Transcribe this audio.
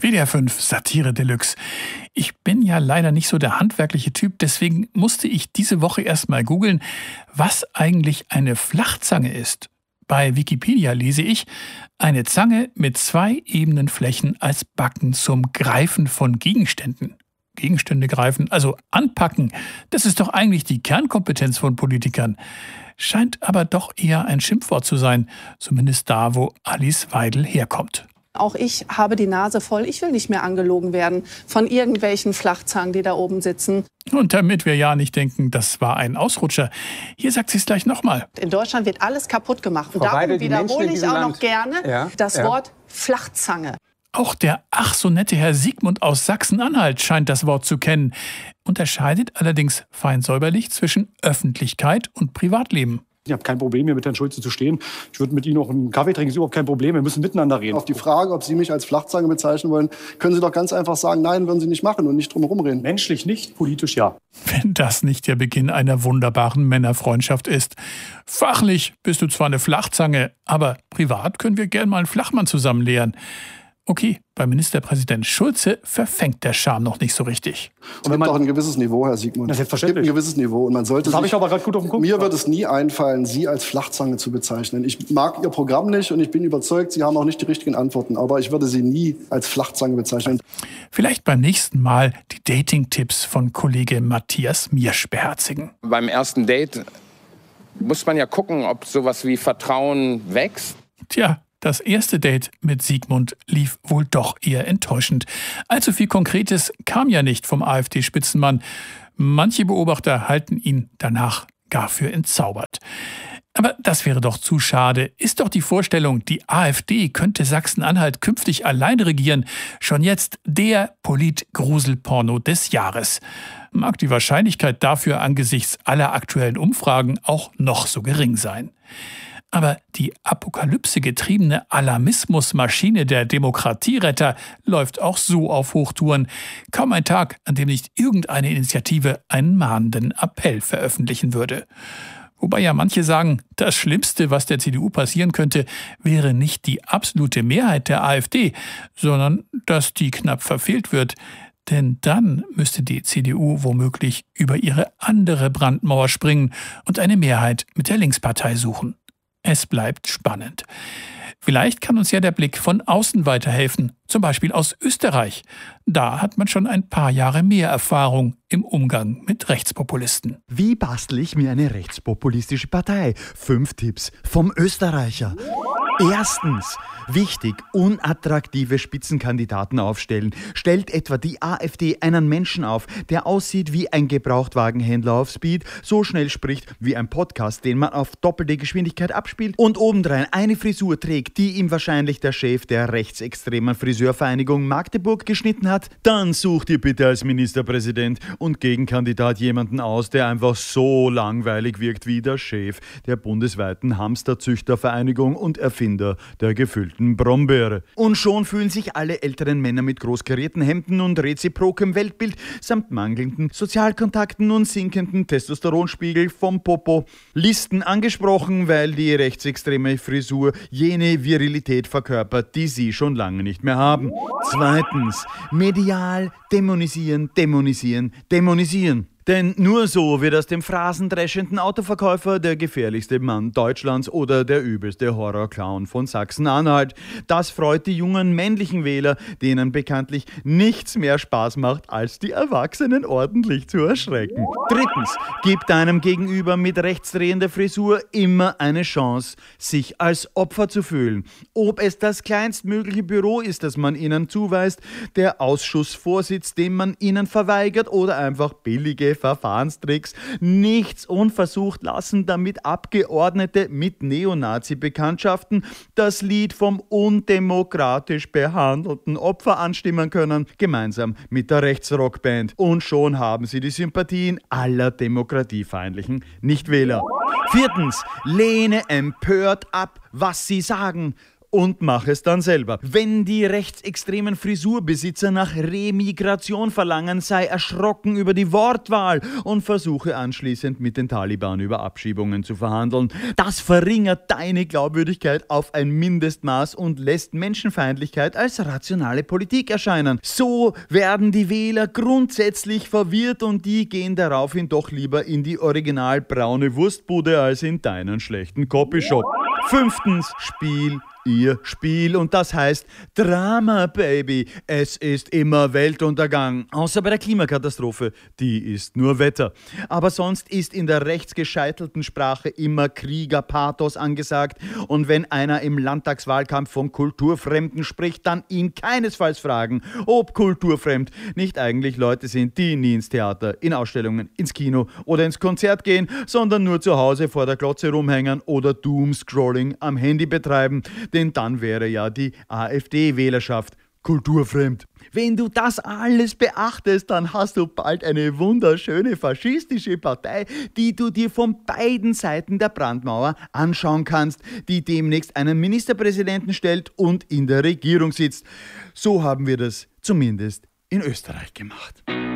WDR 5 Satire Deluxe. Ich bin ja leider nicht so der handwerkliche Typ, deswegen musste ich diese Woche erst mal googeln, was eigentlich eine Flachzange ist. Bei Wikipedia lese ich, eine Zange mit 2 ebenen Flächen als Backen zum Greifen von Gegenständen. Gegenstände greifen, also anpacken, das ist doch eigentlich die Kernkompetenz von Politikern. Scheint aber doch eher ein Schimpfwort zu sein, zumindest da, wo Alice Weidel herkommt. Auch ich habe die Nase voll. Ich will nicht mehr angelogen werden von irgendwelchen Flachzangen, die da oben sitzen. Und damit wir ja nicht denken, das war ein Ausrutscher, hier sagt sie es gleich nochmal. In Deutschland wird alles kaputt gemacht. Und darum wiederhole ich auch noch gerne das Wort Flachzange. Auch der ach so nette Herr Siegmund aus Sachsen-Anhalt scheint das Wort zu kennen, unterscheidet allerdings fein säuberlich zwischen Öffentlichkeit und Privatleben. Ich habe kein Problem, hier mit Herrn Schulze zu stehen. Ich würde mit Ihnen noch einen Kaffee trinken, ist überhaupt kein Problem. Wir müssen miteinander reden. Auf die Frage, ob Sie mich als Flachzange bezeichnen wollen, können Sie doch ganz einfach sagen, nein, würden Sie nicht machen und nicht drum herum reden. Menschlich nicht, politisch ja. Wenn das nicht der Beginn einer wunderbaren Männerfreundschaft ist. Fachlich bist du zwar eine Flachzange, aber privat können wir gern mal einen Flachmann zusammen leeren. Okay, bei Ministerpräsident Schulze verfängt der Charme noch nicht so richtig. Es gibt doch ein gewisses Niveau, Herr Siegmund. Das ist selbstverständlich. Es gibt ein gewisses Niveau und man sollte das habe ich aber gerade gut auf den Punkt. Mir wird es nie einfallen, Sie als Flachzange zu bezeichnen. Ich mag Ihr Programm nicht und ich bin überzeugt, Sie haben auch nicht die richtigen Antworten. Aber ich würde Sie nie als Flachzange bezeichnen. Vielleicht beim nächsten Mal die Dating-Tipps von Kollege Matthias Miersch beherzigen. Beim ersten Date muss man ja gucken, ob sowas wie Vertrauen wächst. Tja. Das erste Date mit Siegmund lief wohl doch eher enttäuschend. Allzu viel Konkretes kam ja nicht vom AfD-Spitzenmann. Manche Beobachter halten ihn danach gar für entzaubert. Aber das wäre doch zu schade. Ist doch die Vorstellung, die AfD könnte Sachsen-Anhalt künftig allein regieren, schon jetzt der Polit-Gruselporno des Jahres. Mag die Wahrscheinlichkeit dafür angesichts aller aktuellen Umfragen auch noch so gering sein. Aber die apokalypsegetriebene Alarmismusmaschine der Demokratieretter läuft auch so auf Hochtouren. Kaum ein Tag, an dem nicht irgendeine Initiative einen mahnenden Appell veröffentlichen würde. Wobei ja manche sagen, das Schlimmste, was der CDU passieren könnte, wäre nicht die absolute Mehrheit der AfD, sondern dass die knapp verfehlt wird. Denn dann müsste die CDU womöglich über ihre andere Brandmauer springen und eine Mehrheit mit der Linkspartei suchen. Es bleibt spannend. Vielleicht kann uns ja der Blick von außen weiterhelfen, zum Beispiel aus Österreich. Da hat man schon ein paar Jahre mehr Erfahrung im Umgang mit Rechtspopulisten. Wie bastle ich mir eine rechtspopulistische Partei? 5 Tipps vom Österreicher. Erstens, wichtig, unattraktive Spitzenkandidaten aufstellen. Stellt etwa die AfD einen Menschen auf, der aussieht wie ein Gebrauchtwagenhändler auf Speed, so schnell spricht wie ein Podcast, den man auf doppelte Geschwindigkeit abspielt und obendrein eine Frisur trägt, die ihm wahrscheinlich der Chef der rechtsextremen Friseurvereinigung Magdeburg geschnitten hat, dann sucht ihr bitte als Ministerpräsident und Gegenkandidat jemanden aus, der einfach so langweilig wirkt wie der Chef der bundesweiten Hamsterzüchtervereinigung und Erfinder der gefüllten Brombeere. Und schon fühlen sich alle älteren Männer mit großkarierten Hemden und reziprokem Weltbild samt mangelnden Sozialkontakten und sinkenden Testosteronspiegel vom Popo Listen angesprochen, weil die rechtsextreme Frisur jene Virilität verkörpert, die sie schon lange nicht mehr haben. Zweitens, medial dämonisieren, dämonisieren, dämonisieren. Denn nur so wird aus dem phrasendreschenden Autoverkäufer der gefährlichste Mann Deutschlands oder der übelste Horrorclown von Sachsen-Anhalt. Das freut die jungen männlichen Wähler, denen bekanntlich nichts mehr Spaß macht, als die Erwachsenen ordentlich zu erschrecken. Drittens, gibt deinem Gegenüber mit rechtsdrehender Frisur immer eine Chance, sich als Opfer zu fühlen. Ob es das kleinstmögliche Büro ist, das man ihnen zuweist, der Ausschussvorsitz, den man ihnen verweigert oder einfach billige Verfahrenstricks, nichts unversucht lassen, damit Abgeordnete mit Neonazi-Bekanntschaften das Lied vom undemokratisch behandelten Opfer anstimmen können, gemeinsam mit der Rechtsrockband. Und schon haben sie die Sympathien aller demokratiefeindlichen Nichtwähler. Viertens, lehne empört ab, was sie sagen. und mach es dann selber. Wenn die rechtsextremen Frisurbesitzer nach Remigration verlangen, sei erschrocken über die Wortwahl und versuche anschließend mit den Taliban über Abschiebungen zu verhandeln. Das verringert deine Glaubwürdigkeit auf ein Mindestmaß und lässt Menschenfeindlichkeit als rationale Politik erscheinen. So werden die Wähler grundsätzlich verwirrt und die gehen daraufhin doch lieber in die original braune Wurstbude als in deinen schlechten Copyshop. 5. Spiel ihr Spiel und das heißt Drama, Baby. Es ist immer Weltuntergang. Außer bei der Klimakatastrophe, die ist nur Wetter. Aber sonst ist in der rechtsgescheitelten Sprache immer Kriegerpathos angesagt und wenn einer im Landtagswahlkampf von Kulturfremden spricht, dann ihn keinesfalls fragen, ob kulturfremd nicht eigentlich Leute sind, die nie ins Theater, in Ausstellungen, ins Kino oder ins Konzert gehen, sondern nur zu Hause vor der Glotze rumhängen oder Doomscrolling am Handy betreiben. Denn dann wäre ja die AfD-Wählerschaft kulturfremd. Wenn du das alles beachtest, dann hast du bald eine wunderschöne faschistische Partei, die du dir von beiden Seiten der Brandmauer anschauen kannst, die demnächst einen Ministerpräsidenten stellt und in der Regierung sitzt. So haben wir das zumindest in Österreich gemacht.